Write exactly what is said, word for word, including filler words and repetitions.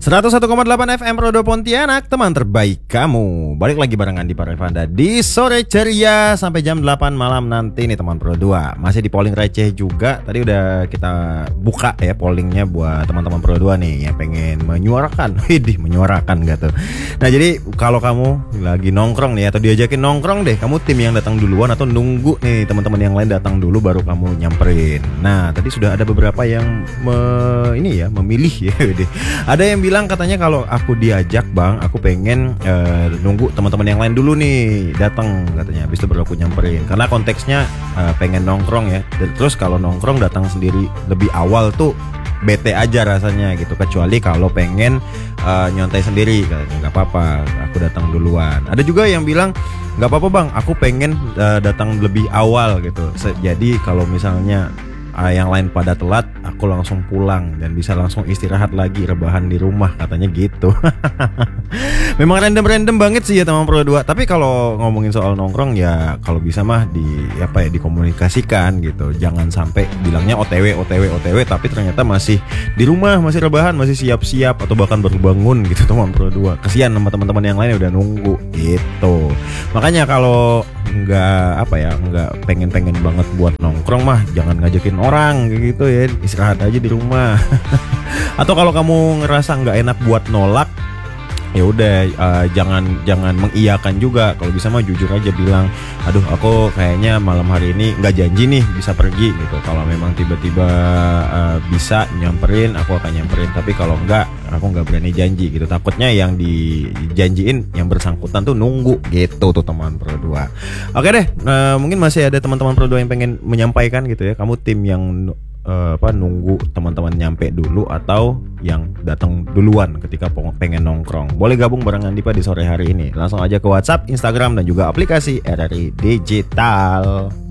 seratus satu koma delapan F M Rodo Pontianak, teman terbaik kamu. Balik lagi barengan di Parevanda di sore ceria sampai jam delapan malam nanti nih teman Pro dua. Masih di polling receh juga. Tadi udah kita buka ya pollingnya buat teman-teman Pro dua nih yang pengen menyuarakan. Widih, menyuarakan gak tuh. Nah jadi kalau kamu lagi nongkrong nih atau diajakin nongkrong deh, kamu tim yang datang duluan atau nunggu nih teman-teman yang lain datang dulu baru kamu nyamperin. Nah tadi sudah ada beberapa yang me, ini ya memilih ya. Ada yang bilang katanya kalau aku diajak bang, aku pengen uh, nunggu teman-teman yang lain dulu nih datang katanya, habis itu baru aku nyamperin. Karena konteksnya uh, pengen nongkrong ya. Terus kalau nongkrong datang sendiri lebih awal tuh bete aja rasanya gitu. Kecuali kalau pengen uh, nyontai sendiri, katanya nggak apa-apa, aku datang duluan. Ada juga yang bilang nggak apa-apa bang, aku pengen uh, datang lebih awal gitu. Jadi kalau misalnya Uh, yang lain pada telat, aku langsung pulang dan bisa langsung istirahat lagi, rebahan di rumah, katanya gitu. Memang random-random banget sih ya teman Pro dua. Tapi kalau ngomongin soal nongkrong ya kalau bisa mah di apa ya dikomunikasikan gitu. Jangan sampai bilangnya O T W O T W O T W tapi ternyata masih di rumah, masih rebahan, masih siap-siap atau bahkan baru bangun gitu teman Pro dua. Kasihan sama teman-teman yang lain yang udah nunggu gitu. Makanya kalau nggak apa ya nggak pengen-pengen banget buat nongkrong mah jangan ngajakin orang gitu ya, istirahat aja di rumah. Atau kalau kamu ngerasa nggak enak buat nolak, ya udah uh, jangan jangan mengiyakan juga. Kalau bisa mah jujur aja bilang, aduh aku kayaknya malam hari ini nggak janji nih bisa pergi gitu. Kalau memang tiba-tiba uh, bisa nyamperin, aku akan nyamperin. Tapi kalau enggak, aku nggak berani janji gitu. Takutnya yang dijanjiin yang bersangkutan tuh nunggu gitu tuh teman Pro dua. Oke deh, uh, mungkin masih ada teman-teman Pro dua yang pengen menyampaikan gitu ya. Kamu tim yang Uh, apa nunggu teman-teman nyampe dulu atau yang datang duluan ketika pengen nongkrong. Boleh gabung barengan Dipa di sore hari ini. Langsung aja ke WhatsApp, Instagram dan juga aplikasi R R I Digital.